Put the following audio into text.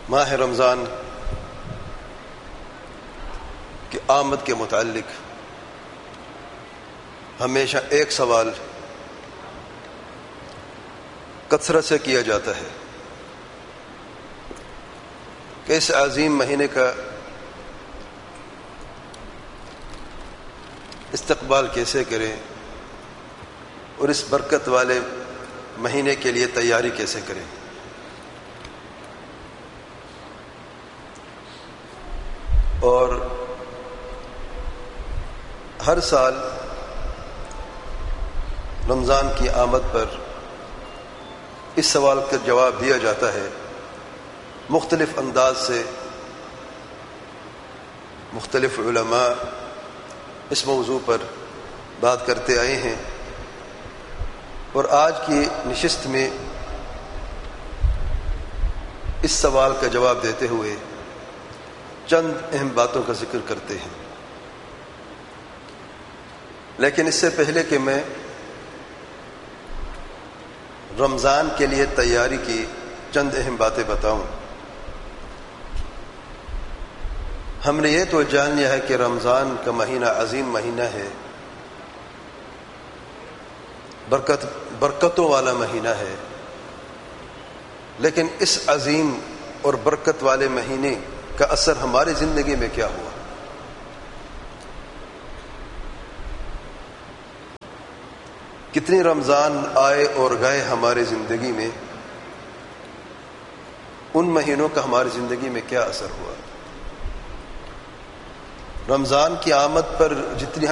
ماہ رمضان کی آمد کے متعلق ہمیشہ ایک سوال کثرت سے کیا جاتا ہے کہ اس عظیم مہینے کا استقبال کیسے کریں اور اس برکت والے مہینے کے لیے تیاری کیسے کریں۔ اور ہر سال رمضان کی آمد پر اس سوال کا جواب دیا جاتا ہے مختلف انداز سے۔ مختلف علماء اس موضوع پر بات کرتے آئے ہیں، اور آج کی نشست میں اس سوال کا جواب دیتے ہوئے چند اہم باتوں کا ذکر کرتے ہیں۔ لیکن اس سے پہلے کہ میں رمضان کے لیے تیاری کی چند اہم باتیں بتاؤں، ہم نے یہ تو جان لیا ہے کہ رمضان کا مہینہ عظیم مہینہ ہے، برکتوں والا مہینہ ہے، لیکن اس عظیم اور برکت والے مہینے کا اثر ہماری زندگی میں کیا ہوا؟ کتنی رمضان آئے اور گئے ہماری زندگی میں، ان مہینوں کا ہماری زندگی میں کیا اثر ہوا؟ رمضان کی آمد پر جتنی